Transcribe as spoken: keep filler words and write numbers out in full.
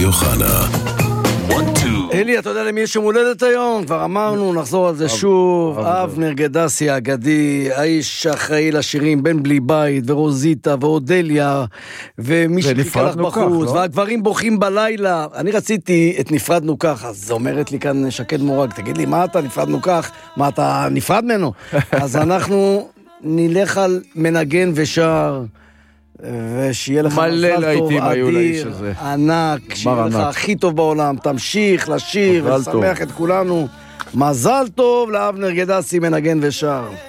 אוחנה. אלי, אתה יודע למי יש יום הולדת היום? כבר אמרנו, נחזור על זה שוב. אבנר גדסי האגדי, האיש האחראי לשירים בן בלי בית, ורוזיטה, ואודליה, ומי שחיכה לך בחוץ, והגברים בוכים בלילה. אני רציתי את נפרדנו כך, אז אומרת לי כאן שקד מורג, תגיד לי, מה אתה נפרדנו כך? מה אתה נפרד ממנו? אז אנחנו נלך על מנגן ושר, ושיהיה לך מזל טוב אדיר, ענק, שיהיה לך הכי טוב בעולם, תמשיך לשיר ולשמח את כולנו. מזל טוב לאבנר גדסי, מנגן ושר.